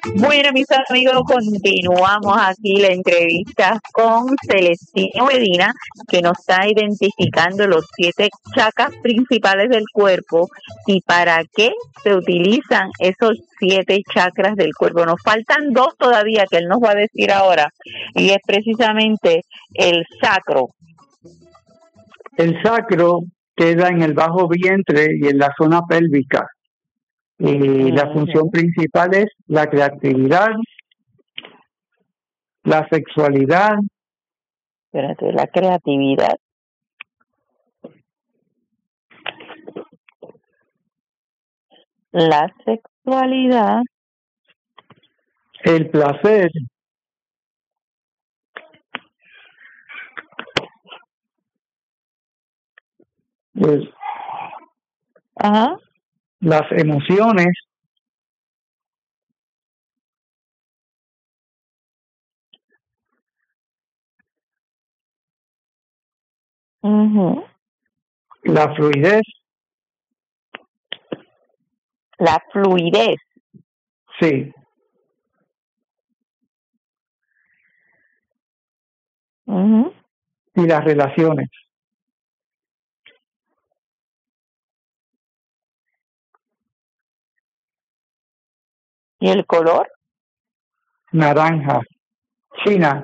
Bueno, mis amigos, continuamos aquí la entrevista con Celestino Medina, que nos está identificando los 7 chakras principales del cuerpo y para qué se utilizan esos 7 chakras del cuerpo. Nos faltan 2 todavía que él nos va a decir ahora, y es precisamente el sacro. El sacro queda en el bajo vientre y en la zona pélvica. Y la función principal es la creatividad, la sexualidad. Espérate, la creatividad. La sexualidad. El placer. Pues, Ajá. las emociones. Uh-huh. La fluidez. La fluidez. Sí. Uh-huh. Y las relaciones. ¿Y el color? Naranja. China.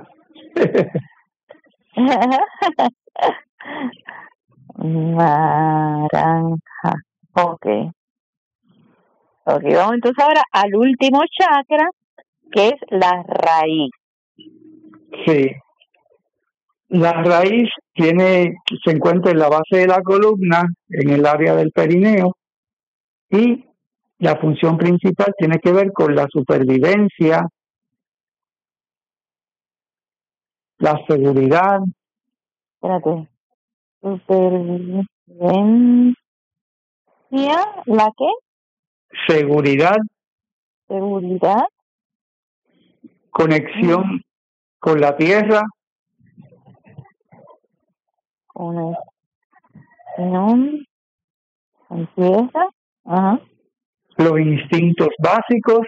Naranja. Okay. Ok, vamos entonces ahora al último chakra, que es la raíz. Sí. La raíz se encuentra en la base de la columna, en el área del perineo, y la función principal tiene que ver con la supervivencia, la seguridad. Espérate. Supervivencia. ¿La qué? Seguridad. Seguridad. Conexión con la tierra. Conexión con tierra. Ajá. Los instintos básicos.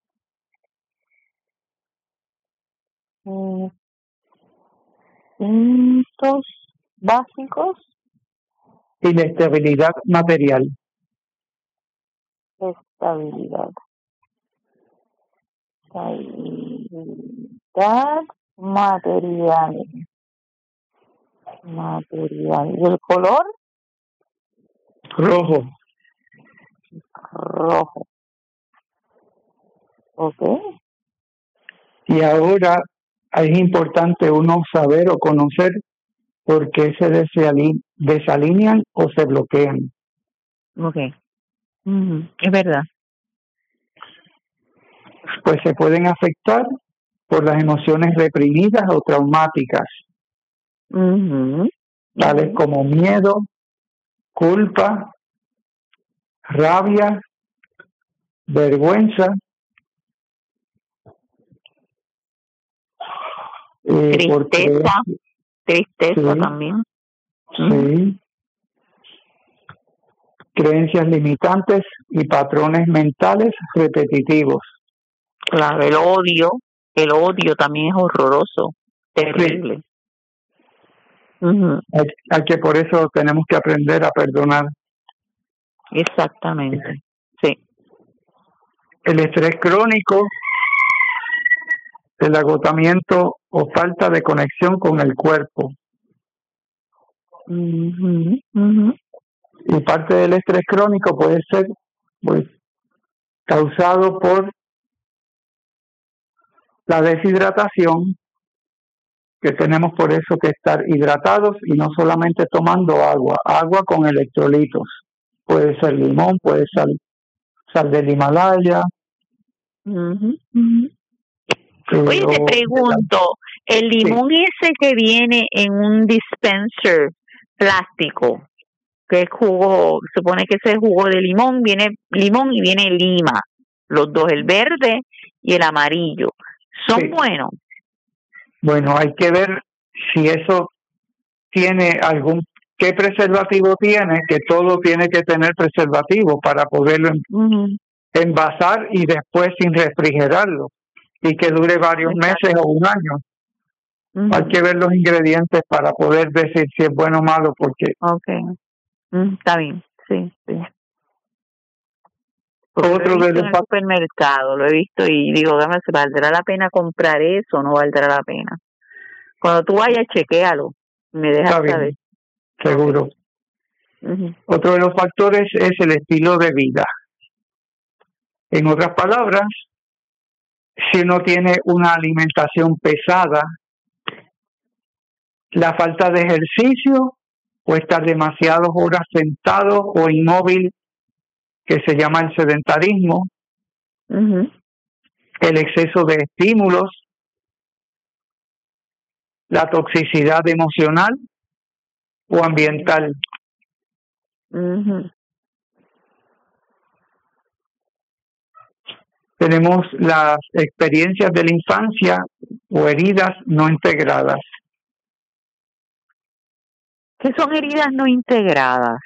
Instintos básicos. Y la estabilidad material. Estabilidad. Estabilidad material. Material. ¿Y el color? Rojo. Rojo. Ok. Y ahora es importante uno saber o conocer por qué se desalinean o se bloquean. Ok. Es verdad. Pues se pueden afectar por las emociones reprimidas o traumáticas, tales como miedo, culpa, rabia, vergüenza, tristeza sí, también. Sí. Creencias limitantes y patrones mentales repetitivos. Claro, el odio también es horroroso, terrible. Sí. Hay que por eso tenemos que aprender a perdonar. Exactamente, sí. El estrés crónico, el agotamiento o falta de conexión con el cuerpo. Y parte del estrés crónico puede ser causado por la deshidratación, que tenemos por eso que estar hidratados y no solamente tomando agua con electrolitos. Puede ser limón, puede ser sal del Himalaya. Oye, te pregunto, el limón ese que viene en un dispenser plástico, que es jugo, supone que ese jugo de limón, viene limón y viene lima, los dos, el verde y el amarillo, ¿son buenos? Bueno, hay que ver si eso tiene qué preservativo tiene, que todo tiene que tener preservativo para poderlo envasar y después sin refrigerarlo y que dure varios meses o un año. Hay que ver los ingredientes para poder decir si es bueno o malo, porque... Está bien, sí. Otro en el supermercado, lo he visto y digo, ¿valdrá la pena comprar eso o no valdrá la pena? Cuando tú vayas, chequéalo, me dejas saber. Seguro. Otro de los factores es el estilo de vida. En otras palabras, si uno tiene una alimentación pesada, la falta de ejercicio o estar demasiadas horas sentado o inmóvil, que se llama el sedentarismo, el exceso de estímulos, la toxicidad emocional o ambiental. Tenemos las experiencias de la infancia o heridas no integradas. ¿Qué son heridas no integradas?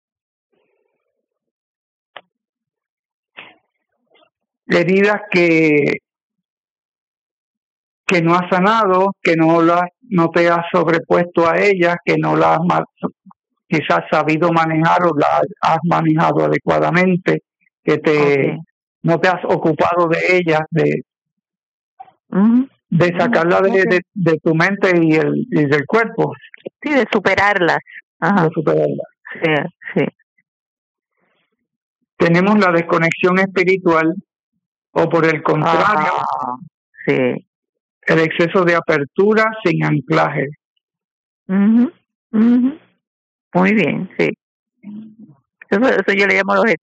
Heridas que no has sanado, que no te has sobrepuesto a ellas, que no las has quizás sabido manejar o las has manejado adecuadamente, que no te has ocupado de ellas, de sacarlas de tu mente y del cuerpo. Sí, de superarlas. De superarlas. Sí. Tenemos la desconexión espiritual o por el contrario, el exceso de apertura sin anclaje. Muy bien, sí. Eso yo le llamo los